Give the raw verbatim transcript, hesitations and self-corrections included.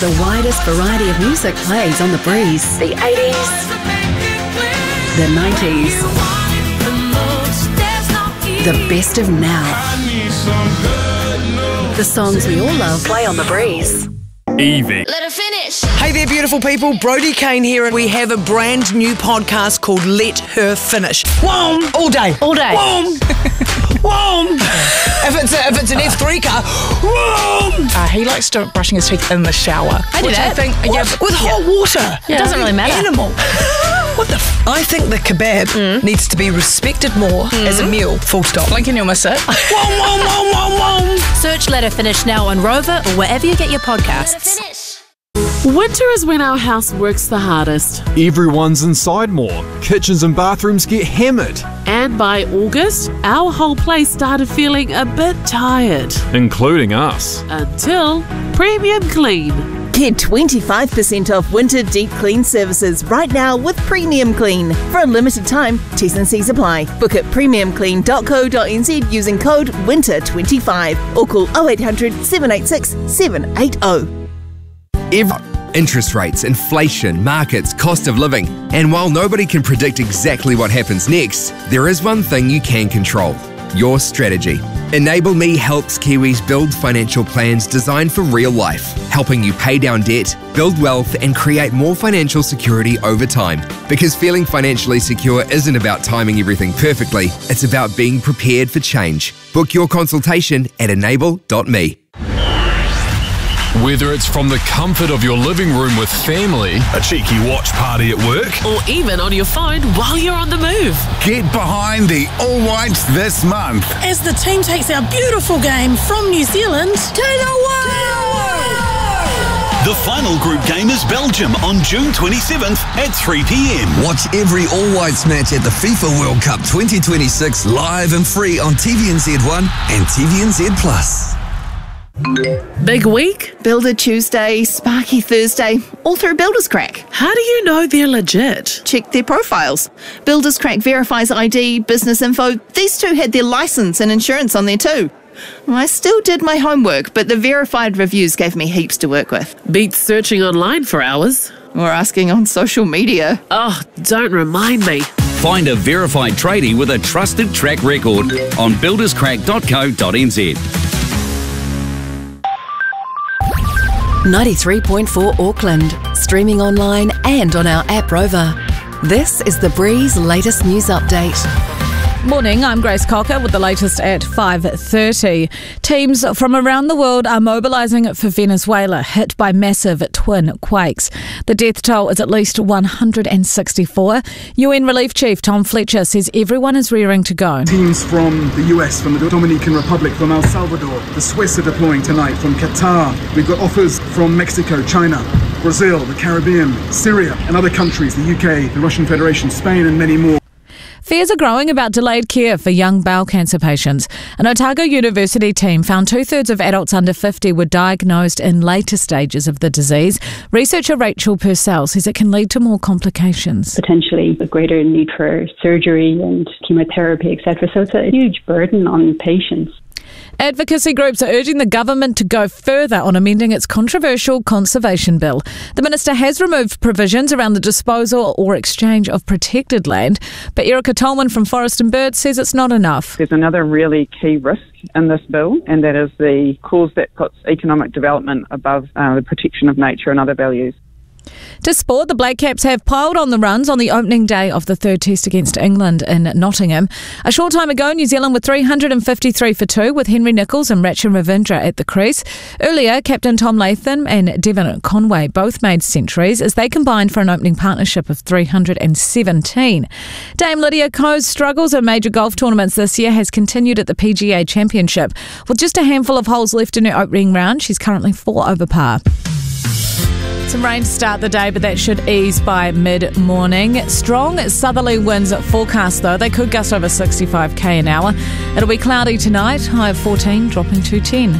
The widest variety of music plays on the breeze. The eighties, the nineties, the best of now. The songs we all love play on the breeze. Evie. Let her finish. Hey there, beautiful people. Brody Kane here, and we have a brand new podcast called Let Her Finish. Whoom! All day. All day. Whoom! Whoom! If it's, a, if it's an F three car, whoom! Uh, he likes to brushing his teeth in the shower. I do which that. I think, What? yeah, With yeah. hot water. It doesn't really matter. Animal. What the f- I think the kebab Mm. needs to be respected more as a meal. Full stop. Blink and you'll miss it. Whoom, whoom, whoom, whoom, whoom. Search Let Her Finish now on Rover or wherever you get your Let her podcasts. finish. Winter is when our house works the hardest. Everyone's inside more. Kitchens and bathrooms get hammered, And by August, our whole place started feeling a bit tired. including us. Until Premium Clean. Get twenty-five percent off winter deep clean services right now with Premium Clean. For a limited time, T's and C's apply. Book at premium clean dot co dot n z using code winter twenty-five or call oh eight hundred, seven eight six, seven eight oh. Every interest rates, inflation, markets, cost of living. And while nobody can predict exactly what happens next, there is one thing you can control: your strategy. Enable Me helps Kiwis build financial plans designed for real life, helping you pay down debt, build wealth, and create more financial security over time. Because feeling financially secure isn't about timing everything perfectly, it's about being prepared for change. Book your consultation at enable dot me. Whether it's from the comfort of your living room with family, A cheeky watch party at work. Or even on your phone while you're on the move. Get behind the All Whites this month. As the team takes our beautiful game from New Zealand to the world. The final group game is Belgium on June twenty-seventh at three p.m. Watch every All Whites match at the FIFA World Cup twenty twenty-six live and free on T V N Z one and T V N Z Plus. Big week? Builder Tuesday, Sparky Thursday, all through Builders Crack. How do you know they're legit? Check their profiles. Builders Crack verifies I D, business info. These two had their license and insurance on there too. I still did my homework, but the verified reviews gave me heaps to work with. Beats searching online for hours. Or asking on social media. Oh, don't remind me. Find a verified tradie with a trusted track record on builders crack dot co dot n z. ninety-three point four Auckland, streaming online and on our app Rover. This is The Breeze latest news update. Morning, I'm Grace Cocker with the latest at five thirty. Teams from around the world are mobilising for Venezuela, hit by massive twin quakes. The death toll is at least one hundred sixty-four. U N Relief Chief Tom Fletcher says everyone is rearing to go. Teams from the U S, from the Dominican Republic, from El Salvador, the Swiss are deploying tonight, from Qatar. We've got offers from Mexico, China, Brazil, the Caribbean, Syria and other countries, the U K, the Russian Federation, Spain and many more. Fears are growing about delayed care for young bowel cancer patients. An Otago University team found two-thirds of adults under fifty were diagnosed in later stages of the disease. Researcher Rachel Purcell says it can lead to more complications. Potentially a greater need for surgery and chemotherapy, et cetera. So it's a huge burden on patients. Advocacy groups are urging the government to go further on amending its controversial conservation bill. The minister has removed provisions around the disposal or exchange of protected land, but Erica Tolman from Forest and Bird says it's not enough. There's another really key risk in this bill, and that is the clause that puts economic development above uh, the protection of nature and other values. To sport, the Black Caps have piled on the runs on the opening day of the third test against England in Nottingham. A short time ago, New Zealand were three hundred fifty-three for two with Henry Nicholls and Ratchin Ravindra at the crease. Earlier, Captain Tom Latham and Devon Conway both made centuries as they combined for an opening partnership of three hundred seventeen. Dame Lydia Ko's struggles at major golf tournaments this year has continued at the P G A Championship. With just a handful of holes left in her opening round, she's currently four over par. Some rain to start the day, but that should ease by mid-morning. Strong southerly winds forecast, though. They could gust over sixty-five k an hour. It'll be cloudy tonight, high of fourteen, dropping to ten.